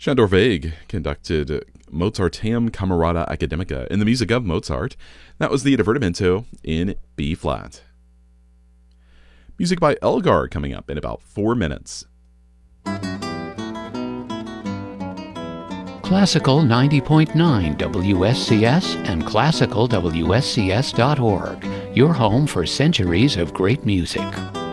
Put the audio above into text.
Shandor Weig conducted Mozarteum Camerata Academica in the music of Mozart. That was the Divertimento in B flat. Music by Elgar coming up in about 4 minutes. Classical 90.9 WSCS and classicalwscs.org, your home for centuries of great music.